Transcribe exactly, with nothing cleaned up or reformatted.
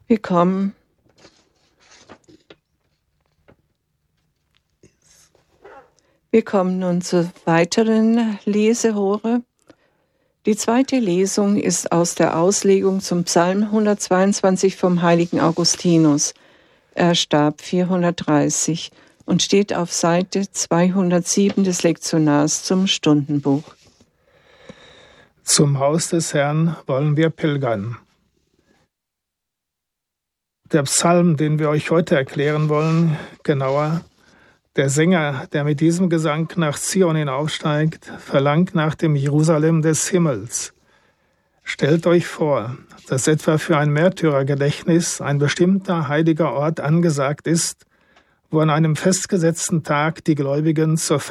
Wir kommen Wir kommen nun zur weiteren Lesehore. Die zweite Lesung ist aus der Auslegung zum Psalm hundertzweiundzwanzig vom heiligen Augustinus. Er starb vierhundertdreißig und steht auf Seite zweihundertsieben des Lektionars zum Stundenbuch. Zum Haus des Herrn wollen wir pilgern. Der Psalm, den wir euch heute erklären wollen, genauer, der Sänger, der mit diesem Gesang nach Zion hinaufsteigt, verlangt nach dem Jerusalem des Himmels. Stellt euch vor, dass etwa für ein Märtyrergedächtnis ein bestimmter heiliger Ort angesagt ist, wo an einem festgesetzten Tag die Gläubigen zur